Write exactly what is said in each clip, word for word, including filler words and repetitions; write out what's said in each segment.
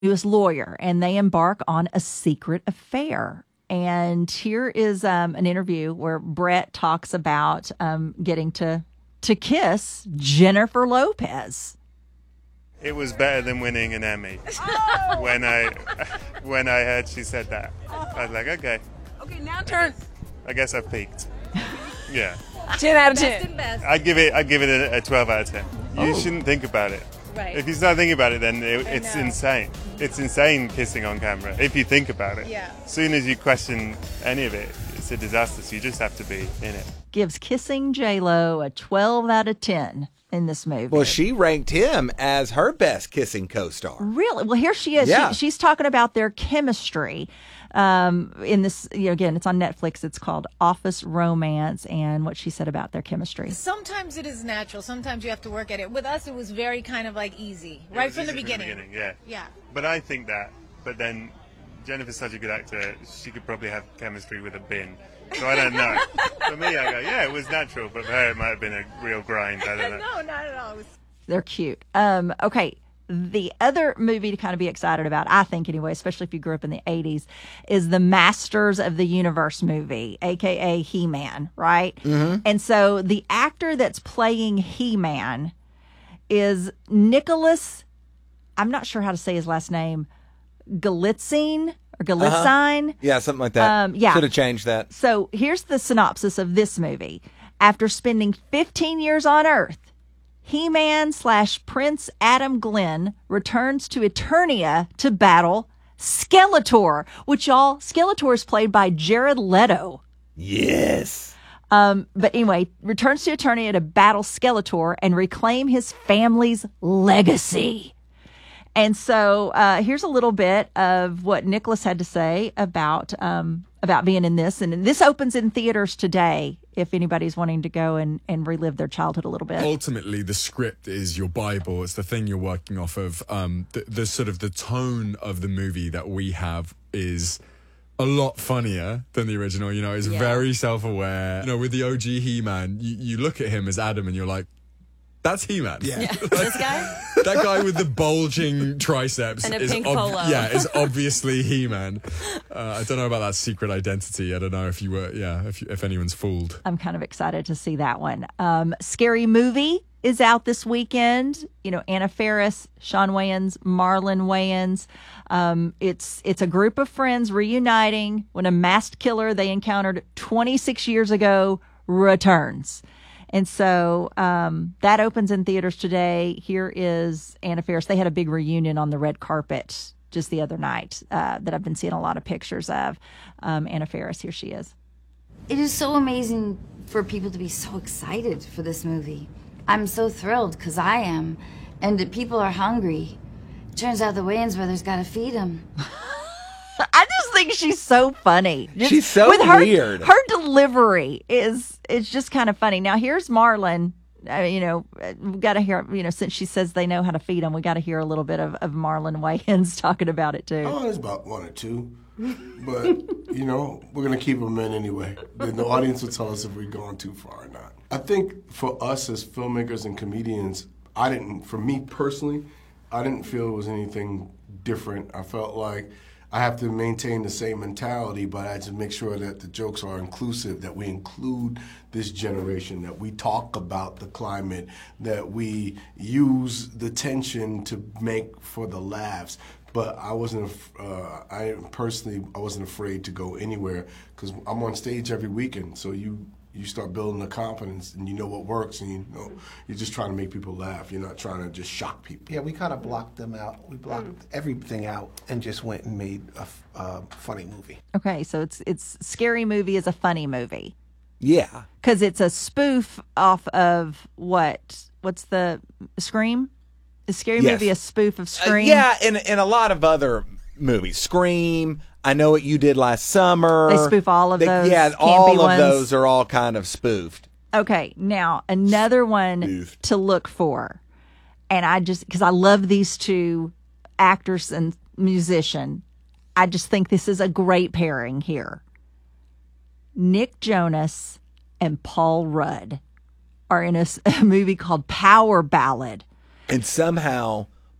U S lawyer, and they embark on a secret affair. And here is um, an interview where Brett talks about um, getting to to kiss Jennifer Lopez. It was better than winning an Emmy. Oh! When I when I heard she said that, I was like, okay. Okay, now turn. I guess I've peaked. Yeah. ten out of Best ten. and best. I give it. I give it a, a twelve out of ten. You Oh. shouldn't think about it. Right. If you start thinking about it, then it, I it's know. insane. It's insane kissing on camera. If you think about it. Yeah. As soon as you question any of it, it's a disaster. So you just have to be in it. Gives kissing J-Lo a twelve out of ten in this movie. Well, she ranked him as her best kissing co-star. Really? Well, here she is. Yeah. She, she's talking about their chemistry. Um, in this, you know, again, it's on Netflix. It's called Office Romance, and what she said about their chemistry. Sometimes it is natural. Sometimes you have to work at it. With us, it was very kind of like easy, It right was from the easy beginning. Yeah. Yeah. But I think that. But then Jennifer's such a good actor. She could probably have chemistry with a bin. So I don't know. For me, I go, yeah, it was natural. But for her, it might have been a real grind. I don't know. No, not at all. It was- They're cute. Um, okay. The other movie to kind of be excited about, I think anyway, especially if you grew up in the eighties, is the Masters of the Universe movie, a k a. He-Man, right? Mm-hmm. And so the actor that's playing He-Man is Nicholas, I'm not sure how to say his last name, Galitzine or Galitzine. Yeah, something like that. Um, yeah. Should have changed that. So here's the synopsis of this movie. After spending fifteen years on Earth, He-Man slash Prince Adam Glenn returns to Eternia to battle Skeletor, which y'all, Skeletor is played by Jared Leto. Yes. Um, but anyway, returns to Eternia to battle Skeletor and reclaim his family's legacy. And so uh, here's a little bit of what Nicholas had to say about um, about being in this. And this opens in theaters today if anybody's wanting to go and, and relive their childhood a little bit. Ultimately, the script is your Bible. It's the thing you're working off of. Um, the, the sort of the tone of the movie that we have is a lot funnier than the original. You know, it's Yeah. very self-aware. You know, with the O G He-Man, you, you look at him as Adam and you're like, that's He-Man. Yeah. This guy? That guy with the bulging triceps And a is pink ob- polo. yeah, is obviously He-Man. Uh, I don't know about that secret identity. I don't know if you were, yeah, if you, if anyone's fooled. I'm kind of excited to see that one. Um, Scary Movie is out this weekend. You know, Anna Faris, Sean Wayans, Marlon Wayans. Um, it's it's a group of friends reuniting when a masked killer they encountered twenty-six years ago returns. And so um, that opens in theaters today. Here is Anna Faris. They had a big reunion on the red carpet just the other night uh, that I've been seeing a lot of pictures of. Um, Anna Faris, here she is. It is so amazing for people to be so excited for this movie. I'm so thrilled because I am. And the people are hungry. Turns out the Wayans brothers got to feed them. I just think she's so funny. Just She's so with her, weird. Her delivery is it's just kind of funny. Now here's Marlon. Uh, you know, we got to hear. You know, since she says they know how to feed them, we got to hear a little bit of, of Marlon Wayans talking about it too. Oh, there's about one or two. But, you know, we're going to keep them in anyway. Then the audience will tell us if we've gone too far or not. I think for us as filmmakers and comedians, I didn't, for me personally, I didn't feel it was anything different. I felt like I have to maintain the same mentality, but I just make sure that the jokes are inclusive, that we include this generation, that we talk about the climate, that we use the tension to make for the laughs. But I wasn't, uh, I personally, I wasn't afraid to go anywhere because I'm on stage every weekend. So you, you start building the confidence and you know what works and you know, you're just trying to make people laugh. You're not trying to just shock people. Yeah, we kind of blocked them out. We blocked everything out and just went and made a f- uh, funny movie. Okay, so it's it's Scary Movie is a funny movie Yeah. because it's a spoof off of what? What's the Scream? Is Scary Yes. Movie a spoof of Uh, Scream? yeah, and, and a lot of other movies. Scream, I Know What You Did Last Summer. They spoof all of They- those Yeah, campy all of ones. those are all kind of spoofed. Okay, now another one Spoofed. to look for. And I just, because I love these two actors and musician, I just think this is a great pairing here. Nick Jonas and Paul Rudd are in a, s- a movie called Power Ballad. And somehow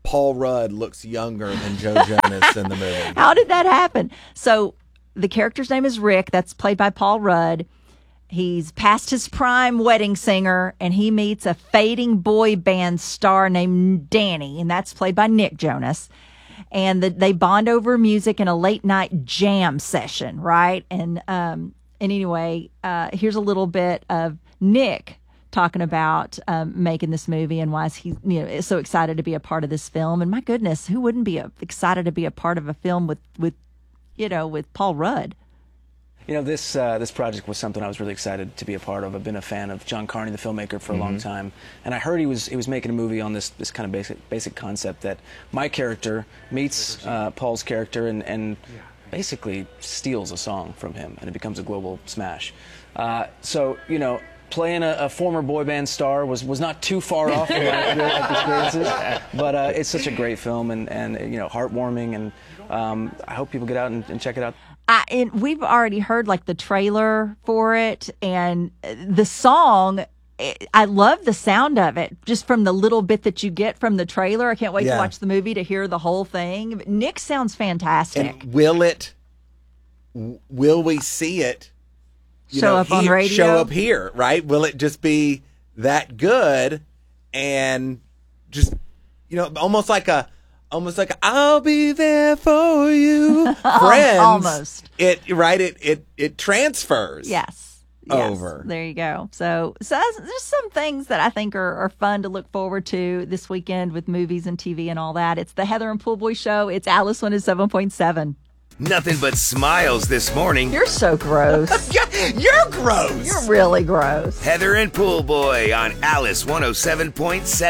Paul Rudd looks younger than Joe Jonas in the movie. How did that happen? So the character's name is Rick. That's played by Paul Rudd. He's past his prime wedding singer, and he meets a fading boy band star named Danny, and that's played by Nick Jonas. And the, they bond over music in a late night jam session, right? And um, and anyway, uh, here's a little bit of Nick talking about um, making this movie and why he, you know, is so excited to be a part of this film. And my goodness, who wouldn't be a, excited to be a part of a film with, with, you know, with Paul Rudd? You know, this uh, this project was something I was really excited to be a part of. I've been a fan of John Carney, the filmmaker, for a Mm-hmm. long time, and I heard he was he was making a movie on this this kind of basic basic concept that my character meets uh, Paul's character and and basically steals a song from him, and it becomes a global smash. Uh, so you know. Playing a, a former boy band star was, was not too far off from my real-life experiences, but uh, it's such a great film and, and you know, heartwarming, and um, I hope people get out and, and check it out. I, and we've already heard like the trailer for it, and the song. I love the sound of it, just from the little bit that you get from the trailer. I can't wait Yeah. to watch the movie to hear the whole thing. Nick sounds fantastic. And will it? w- Will we see it? You Show know, up on here- radio? Show up here, right? Will it just be that good and just, you know, almost like a, almost like a, I'll be there for you, friends. Almost. It right. It it it transfers. Yes. Yes. Over. There you go. So, so that's- there's some things that I think are, are fun to look forward to this weekend with movies and T V and all that. It's the Heather and Poolboy Show. It's Alice one oh seven point seven. Nothing but smiles this morning. You're so gross. You're gross. You're really gross. Heather and Pool Boy on Alice one oh seven point seven.